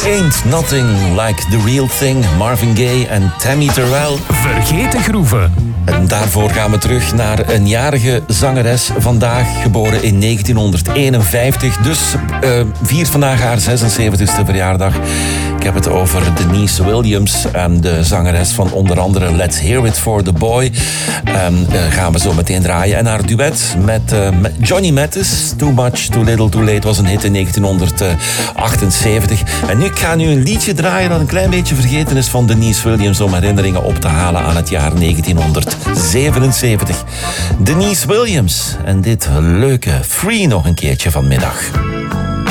Ain't Nothing Like The Real Thing, Marvin Gaye en Tammy Terrell. Vergeten groeven. En daarvoor gaan we terug naar een jarige zangeres. Vandaag geboren in 1951. Dus viert vandaag haar 76e verjaardag. Ik heb het over Denise Williams. En de zangeres van onder andere Let's Hear It For The Boy. Gaan we zo meteen draaien. En haar duet met Johnny Mathis. Too Much, Too Little, Too Late was een hit in 1978. En nu ga ik een liedje draaien dat een klein beetje vergeten is van Denise Williams. Om herinneringen op te halen aan het jaar 1977. Denise Williams. En dit leuke Free nog een keertje vanmiddag.